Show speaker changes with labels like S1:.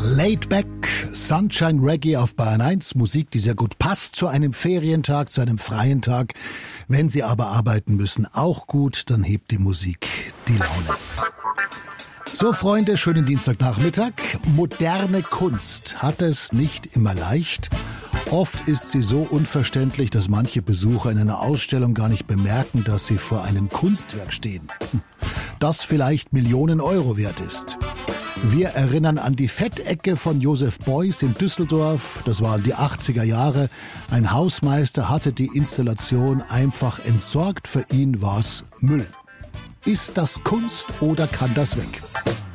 S1: Laid Back, Sunshine Reggae auf Bayern 1, Musik, die sehr gut passt zu einem Ferientag, zu einem freien Tag. Wenn Sie aber arbeiten müssen, auch gut, dann hebt die Musik die Laune. So, Freunde, schönen Dienstagnachmittag. Moderne Kunst hat es nicht immer leicht. Oft ist sie so unverständlich, dass manche Besucher in einer Ausstellung gar nicht bemerken, dass sie vor einem Kunstwerk stehen, das vielleicht Millionen Euro wert ist. Wir erinnern an die Fettecke von Joseph Beuys in Düsseldorf. Das waren die 80er Jahre. Ein Hausmeister hatte die Installation einfach entsorgt. Für ihn war's Müll. Ist das Kunst oder kann das weg?